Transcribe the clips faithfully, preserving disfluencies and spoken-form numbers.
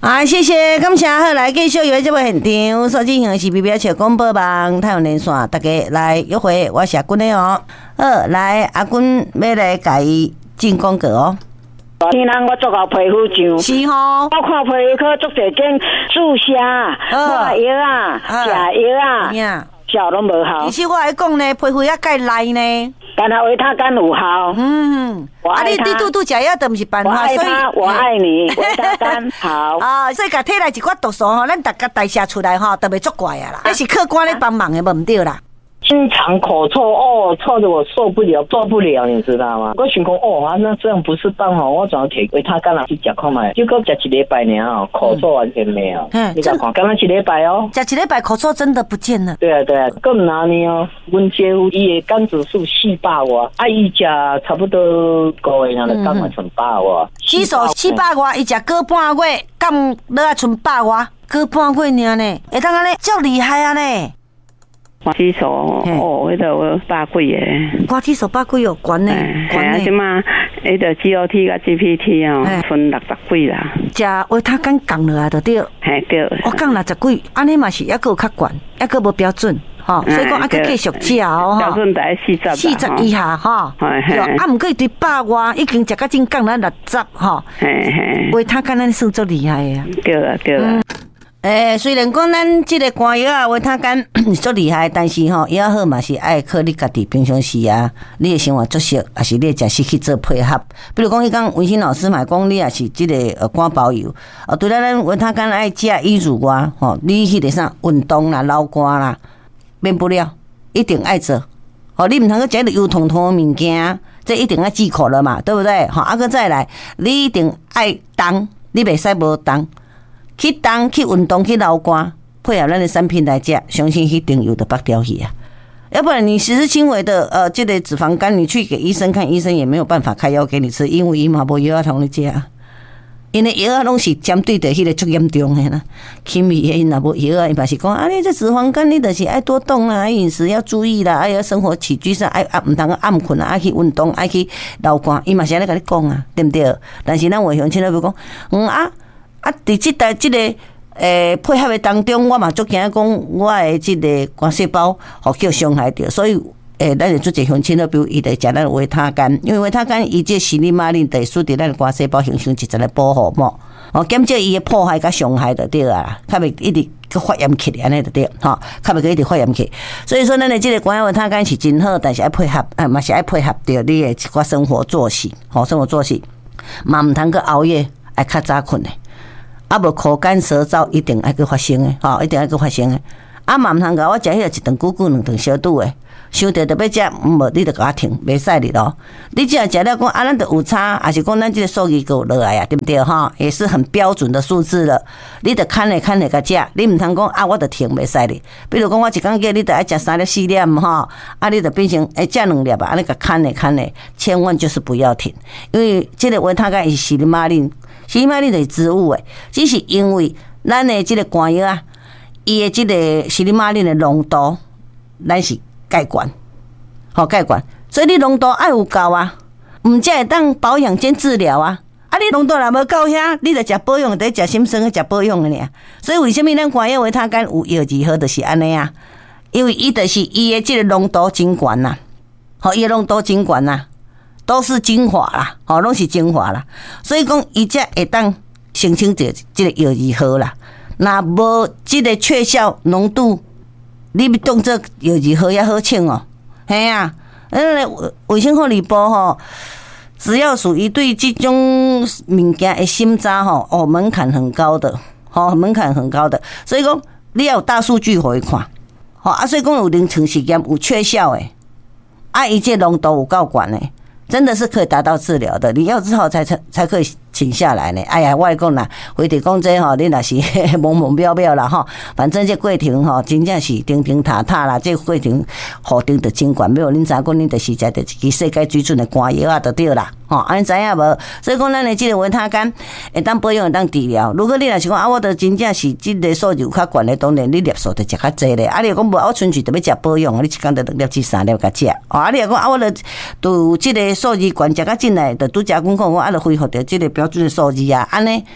啊，谢谢，感谢，好，来继续有这位现场，所进行的是比表笑广播网太阳连线，大家来约会，我是阿君的哦。好，来阿君要来甲伊进广告哦。 天人我做到皮肤上， 是吼， 我看皮肤科做侪间注射、抹药啊、食药啊，效拢无效。 其实我来讲呢，皮肤也介赖呢， 但系维他甘有效。 嗯，啊，你你拄拄食药都毋是办法，所以我爱你，维他甘好。 啊，所以甲体内一寡毒素吼，咱大家代谢出来吼，特别足怪啊啦，那是客观咧帮忙的，无毋对啦。 经常口臭哦，臭的我受不了，受不了，你知道吗？我想讲哦，啊，那这样不是办法，我怎样摕维他甘拿去食看卖？结果食一礼拜尔哦，口臭完全没有。嗯，你看，刚刚一礼拜哦， 食一礼拜口臭真的不见了。 对啊对啊，更拿呢哦，阮姐夫伊的肝指数四百外，啊，伊食差不多个月然后肝还剩百外。 指数四百外，伊食过半月，肝落啊剩百外，过半月尔呢，会当安尼，足厉害啊呢！ 指数哦，迄个有百几个， 我指数百几哦，悬呢，悬呢。 即马迄个 G O T 甲 G P T 哦，分六十几啦。 食维他甘降落来就对。 嘿对。 我降六十几，安尼嘛是抑个较悬，抑个无标准，吼。所以讲抑个继续食哦， 标准在四十。 四十以下吼。对。啊，毋过伊对百外已经食到真降来六十吼。嘿嘿。维他甘咱算足厉害啊。 对啊对啊。 诶，虽然讲咱即个肝药啊、维他甘足厉害，但是吼药好嘛是爱靠你家己平常时啊，你的生活作息，还是你的食食去做配合。比如讲，伊讲文心老师嘛讲，你也是即个呃肝包油，哦，除了咱维他甘爱食以外外，吼，你迄个啥运动啦、流汗啦，免不了一定爱做。哦，你毋通去食个油彤彤的物件，这一定要忌口了嘛，对不对？吼，啊个再来，你一定爱动，你袂使无动。去动去运动去流汗，配合咱的产品来食，相信迄定有的拔掉去啊。要不然你实质轻微的呃，这个脂肪肝，你去给医生看，医生也没有办法开药给你吃，因为伊嘛无药通你食啊。因为药拢是针对的迄个足严重的啦，轻微的因若无药啊，伊嘛是讲啊，你这脂肪肝你就是爱多动啦，饮食要注意啦，爱要生活起居上爱啊，毋通暗困啊，爱去运动，爱去流汗，伊嘛是安尼甲你讲啊，对不对？但是咱话乡亲咧要讲，嗯啊。啊！伫即代即个诶配合的当中，我嘛足惊讲我的即个肝细胞互叫伤害着，所以诶，咱就做一乡亲咧，比如伊来食咱维他甘，因为维他甘伊即西利马林得使伫咱肝细胞形成一层的保护膜，哦，减少伊的破坏甲伤害就对啊，较袂一直去发炎起安尼就对，吼，较袂去一直发炎起。所以说，咱的即个肝维他甘是真好，但是爱配合，啊，嘛是爱配合着你的一寡生活作息，吼，生活作息嘛毋通去熬夜，爱较早困的。啊，无口干舌燥，一定爱去发生的，吼，一定爱去发生的。啊，嘛毋通甲我食迄个一顿久久两顿小肚的，想着特要食，无你着甲我停，袂使哩咯。你只要食了讲啊，咱着有差，还是讲咱即个数据够落来啊，对不对？哈，也是很标准的数字了。你着看咧看咧甲食，你毋通讲啊，我着停袂使哩。比如讲，我一工叫你着爱食三粒四粒吼，啊，你着变成哎食两粒啊，安尼甲看咧看咧，千万就是不要停，因为即个维他甘是西利马林。西利马林就是植物诶，只是因为咱的即个肝药啊，伊的即个西利马林的浓度，咱是介悬，吼介悬，所以你浓度爱有够啊，毋才会当保养兼治疗啊。啊，你浓度若无够遐，你着食保养，得食心酸去食保养的尔。所以为什么咱肝药维他甘有药剂好，就是安尼啊？因为伊就是伊的即个浓度真悬呐，吼，伊的浓度真悬呐。都是精华啦，吼，拢是精华啦，所以讲伊才会当形成这这个药剂好啦。那无这个确效浓度，你当作药剂好也好称哦，嘿啊，呃，卫生福利部吼，只要属于对这种物件的审查吼，哦，门槛很高的，吼，门槛很高的，所以讲你要有大数据互伊看，吼啊，所以讲有临床实验有确效诶，啊，伊这浓度有够悬诶。真的是可以达到治疗的，你要之后才才才可以请下来呢。哎呀，我讲啦，回头讲这吼，你若是懵懵渺渺啦吼，反正这过程吼，真正是钉钉塔塔啦，这过程互定的监管，没有恁知影讲，恁就是食着一支世界水准的肝药啊，就对啦。吼，安尼知影无？所以讲，咱的这个维他甘会当保养，会当治疗。如果你若是讲啊，我着真正是这个数据有较悬的，当然你粒数着食较济咧。啊，你讲无，我纯粹特别食保养，你一工着两粒至三粒甲食。哦，啊，你若讲啊，我着都这个数字悬食较进来，着拄食讲讲，我啊着恢复着这个标准的数字啊，安尼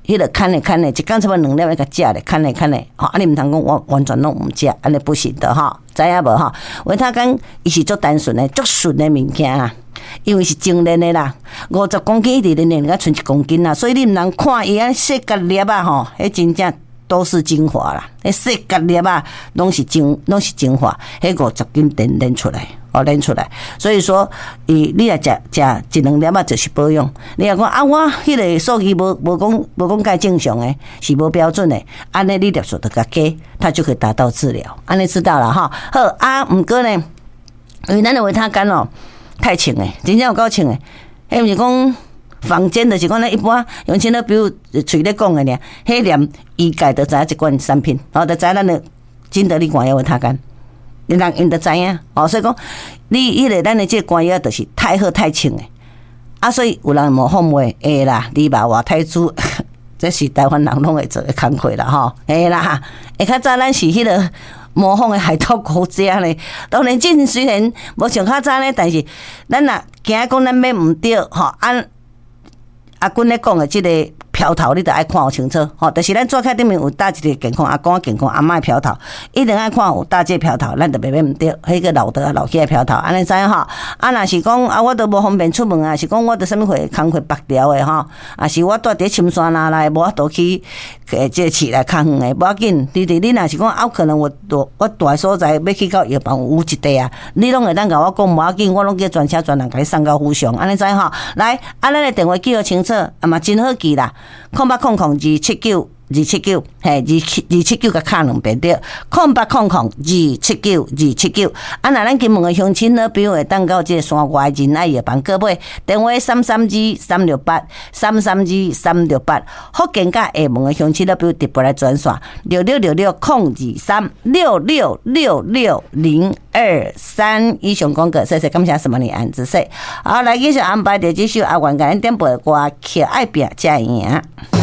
迄个看咧看咧，一工差不多两粒个食咧，看咧看咧，吼，啊你毋通讲完完全拢毋食，安尼不行的吼，知影无吼？维他干伊是足单纯诶，足纯诶物件啊，因为是精炼诶啦，五十公斤一直炼炼，甲剩一公斤啦，所以你毋通看伊安细甲粒啊吼，迄真正都是精华啦，迄细甲粒啊，拢是精拢是精华，迄五十斤炼炼出来。哦，练出来，所以说，伊你若食食一两粒啊，就是保养。你若讲啊，我迄个数据无无讲无讲介正常诶，是无标准诶，安尼你粒数就甲加，它就可以达到治疗。安尼知道了哈。好啊，毋过呢，因为咱的维他干哦，太轻诶，真正有够轻诶。迄毋是讲坊间就是讲咧，一般用钱咧，比如嘴咧讲诶尔，迄念医界就知影一罐产品，哦，就知影咱的金得利管药维他干。人因就知影哦，所以讲你迄个咱的这肝药就是太好太轻诶，啊，所以有人模仿话会啦，你把外太子，这是台湾人拢会做的工课啦吼，会啦，会较早咱是迄个模仿的海盗国家咧，当然这虽然无像较早咧，但是咱若惊讲咱买毋对吼，按阿君咧讲的这个。飘头你得爱看有清楚，吼，就是咱做开顶面有搭一个健康阿公健康阿嬷飘头，一定爱看有搭这飘头，咱就袂免毋对，迄个老的啊老起的飘头，安尼知影吼。啊，若是讲啊，我都无方便出门啊，是讲我伫啥物会工课白条的吼，啊是我住伫深山哪来，无法度去诶，这市内较远的，无要紧。你哋你若是讲啊，可能我我住的所在要去到药房有一地啊，你拢会当甲我讲无要紧，我拢叫专车专人甲你送到府上，安尼知吼。来，啊，咱的电话记号清楚，啊嘛真好记啦。空八空空二七九二七九，嘿，二七二七九甲卡两遍对，空八空空二七九二七九。啊，那咱金门的乡亲呢，比如会当到这个山外仁爱药房各位，电话三三二三六八三三二三六八。福建甲厦门的乡亲呢，比如直拨来转线六六六六空二三六六六六零二三。以上广告，谢谢感谢什么你安子说。好，来继续安排第几首阿元甲咱点播歌，可爱拼才会赢。